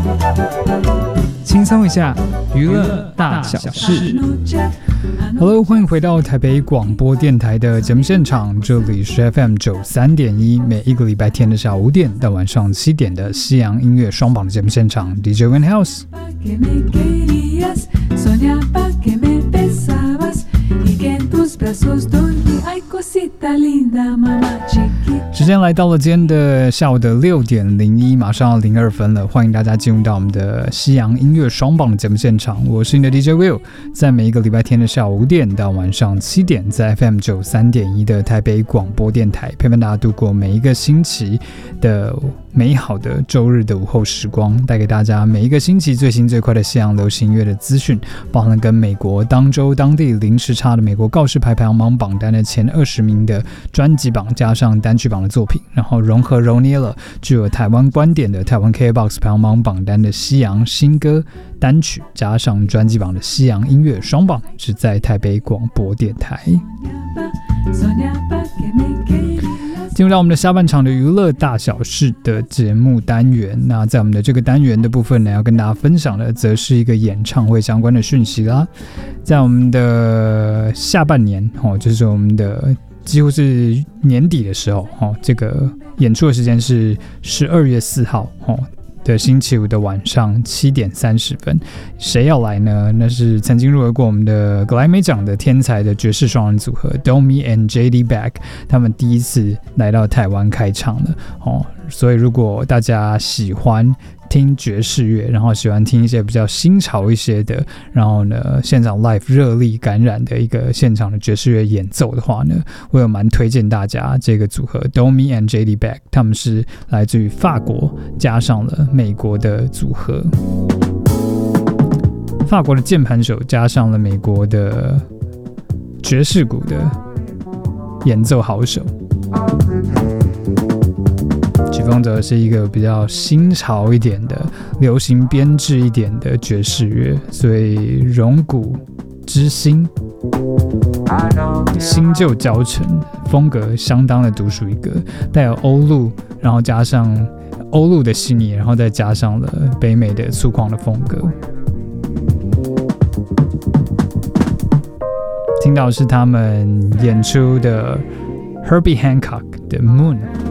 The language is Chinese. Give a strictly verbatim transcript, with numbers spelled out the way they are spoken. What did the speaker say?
轻松一下，娱乐大小事。Hello， 欢迎回到台北广播电台的节目现场，这里是 F M 九十三点一，每一个礼拜天的下午五点到晚上七点的西洋音乐双榜的节目现场 ，D J Win House。时间来到了今天的下午的六点零一，马上要零二分了。欢迎大家进入到我们的西洋音乐双榜的节目现场，我是你的 D J Will， 在每一个礼拜天的下午五点到晚上七点，在 F M 九十三点一的台北广播电台，陪伴大家度过每一个星期的美好的周日的午后时光，带给大家每一个星期最新最快的西洋流行音乐的资讯，包含了跟美国当周当地零时差的美国告示牌排行榜榜单的前二十名的专辑榜加上单曲榜的作品，然后融合揉捏了具有台湾观点的台湾 K B O X 排行榜榜单的西洋新歌单曲加上专辑榜的西洋音乐双榜，是在台北广播电台。进入到我们的下半场的娱乐大小事的节目单元，那在我们的这个单元的部分呢，要跟大家分享的则是一个演唱会相关的讯息啦。在我们的下半年，哦，就是我们的几乎是年底的时候，哦，这个演出的时间是十二月四号，哦。的星期五的晚上七点三十分，谁要来呢？那是曾经入围过我们的格莱美奖的天才的爵士双人组合 Domi and J D Beck， 他们第一次来到台湾开唱了，哦，所以如果大家喜欢听爵士乐，然后喜欢听一些比较新潮一些的，然后呢现场 live 热力感染的一个现场的爵士乐演奏的话呢，我有蛮推荐大家这个组合 Domi and J D Beck， 他们是来自于法国加上了美国的组合，法国的键盘手加上了美国的爵士鼓的演奏好手。曲风则是一个比较新潮一点的、流行编制一点的爵士乐，所以融古知新，新旧交成，风格相当的独树一格，带有欧陆，然后加上欧陆的细腻，然后再加上了北美的粗犷的风格。听到是他们演出的 Herbie Hancock 的 Moon。